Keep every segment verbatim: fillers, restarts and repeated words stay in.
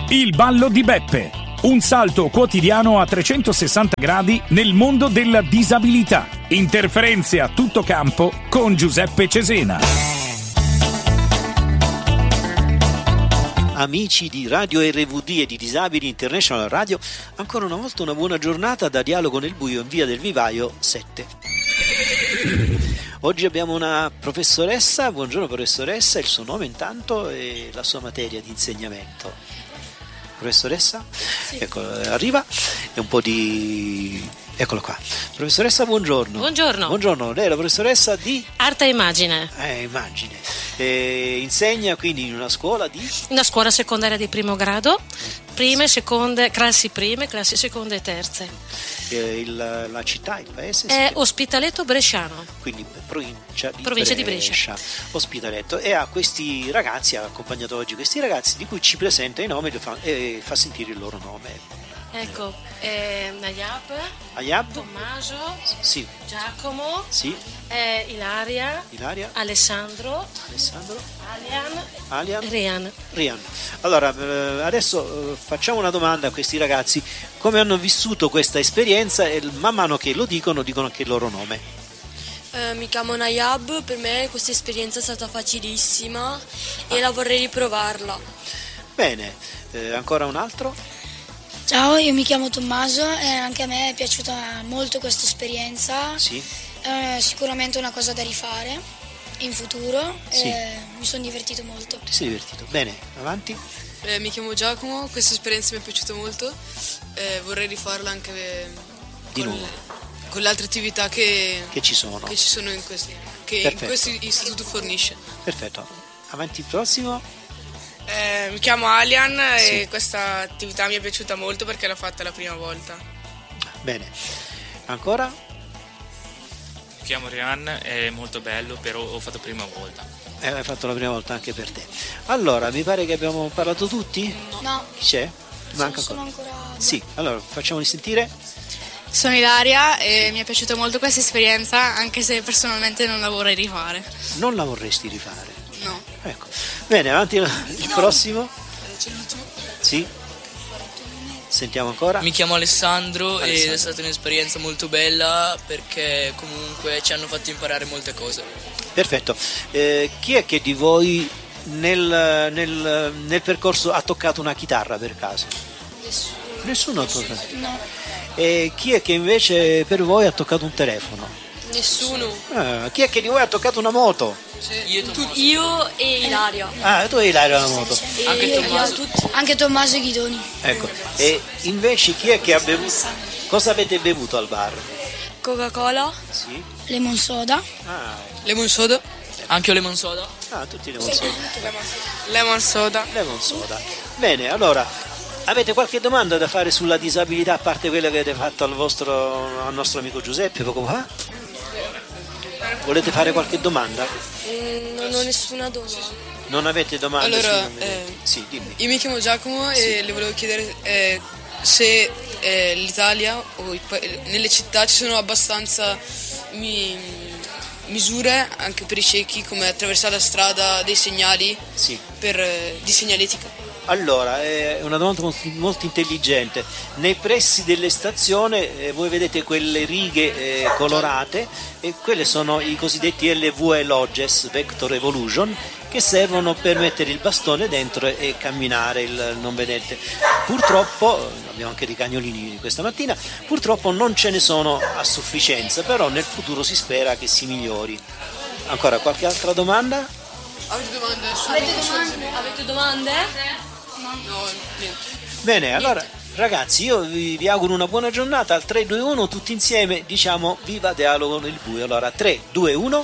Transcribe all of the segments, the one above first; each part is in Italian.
Il ballo di Beppe. Un salto quotidiano a trecentosessanta gradi nel mondo della disabilità. Interferenze a tutto campo con Giuseppe Cesena. Amici di Radio R V D e di Disabili International Radio, ancora una volta una buona giornata da Dialogo nel Buio in via del Vivaio sette. Oggi abbiamo una professoressa. Buongiorno professoressa, il suo nome intanto e la sua materia di insegnamento. Professoressa? Sì. Ecco, arriva e un po' di... Eccola qua. Professoressa, buongiorno. Buongiorno. Buongiorno, lei è la professoressa di... Arte e Immagine. Eh, immagine. Eh, insegna quindi in una scuola di... Una scuola secondaria di primo grado, prime, seconde, classi prime, classi seconde e terze. Eh, il, la città, il paese? È Ospitaletto Bresciano. Quindi provincia di provincia Brescia. Di Brescia. Ospitaletto. E ha questi ragazzi, ha accompagnato oggi questi ragazzi di cui ci presenta i nomi e fa, e fa sentire il loro nome. Ecco, eh, Ayab, Ayab, Tommaso, sì. Giacomo, sì. Eh, Ilaria, Ilaria, Alessandro, Alessandro, Alian, Alian, Rian. Rian. Allora, adesso facciamo una domanda a questi ragazzi: come hanno vissuto questa esperienza? E man mano che lo dicono, dicono anche il loro nome. Eh, mi chiamo Nayab, per me questa esperienza è stata facilissima e la vorrei riprovarla. Bene, eh, ancora un altro? Ciao, io mi chiamo Tommaso e anche a me è piaciuta molto questa esperienza. Sì. È sicuramente una cosa da rifare in futuro. Sì. E mi sono divertito molto. Ti sei divertito? Bene, avanti. Eh, mi chiamo Giacomo, questa esperienza mi è piaciuta molto. Eh, vorrei rifarla anche di con, nuovo le, con le altre attività che, che ci sono, che ci sono in questo, che in questo istituto fornisce. Perfetto. Avanti, il prossimo. Eh, mi chiamo Alian sì. e questa attività mi è piaciuta molto perché l'ho fatta la prima volta. Bene, ancora? Mi chiamo Rian, è molto bello, però ho fatto prima volta. Eh, hai fatto la prima volta anche per te. Allora, mi pare che abbiamo parlato tutti? No. Chi c'è? Manca sono ancora. ancora... Sì, allora facciamoli sentire. Sono Ilaria e mi è piaciuta molto questa esperienza, anche se personalmente non la vorrei rifare. Non la vorresti rifare? No. Ecco. Bene, avanti il prossimo. C'è l'ultimo? Sì. Sentiamo ancora. Mi chiamo Alessandro, Alessandro ed è stata un'esperienza molto bella perché comunque ci hanno fatto imparare molte cose. Perfetto. Eh, chi è che di voi nel, nel, nel percorso ha toccato una chitarra per caso? Nessuno. Nessuno ha toccato? No. E chi è che invece per voi ha toccato un telefono? Nessuno. Ah, chi è che di voi ha toccato una moto? Io, Tu, io e Ilaria. Ah, tu hai Ilaria la moto. E Anche io- Tommaso. io- Anche Tommaso e Ghidoni. Ecco. E invece chi è che ha bevuto? Cosa avete bevuto al bar? Coca-Cola. Sì. Lemon soda. Ah, Lemon soda. Anche io lemon soda. ah tutti lemon soda. Lemon soda. Lemon soda. Bene, allora, avete qualche domanda da fare sulla disabilità, a parte quella che avete fatto al vostro al nostro amico Giuseppe poco fa? Volete fare qualche domanda? Mm, non ho nessuna domanda. Non avete domande? Allora, sui- eh, sì, dimmi. Io mi chiamo Giacomo e le volevo chiedere eh, se eh, l'Italia o i pa- nelle città ci sono abbastanza mi- misure anche per i ciechi, come attraversare la strada, dei segnali Sì. per, eh, di segnaletica. Allora, è una domanda molto, molto intelligente. Nei pressi delle stazioni eh, voi vedete quelle righe eh, colorate e quelle sono i cosiddetti L V E Lodges, Vector Evolution, che servono per mettere il bastone dentro e camminare il non vedente. Purtroppo, abbiamo anche dei cagnolini questa mattina, purtroppo non ce ne sono a sufficienza, però nel futuro si spera che si migliori. Ancora qualche altra domanda? Avete domande? Avete domande? Avete domande? No, niente. Bene, allora ragazzi, io vi, vi auguro una buona giornata. Al tre due uno tutti insieme diciamo viva Dialogo nel Buio. Allora tre due uno.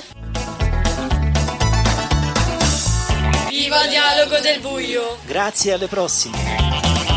Viva Dialogo del Buio! Grazie, alle prossime.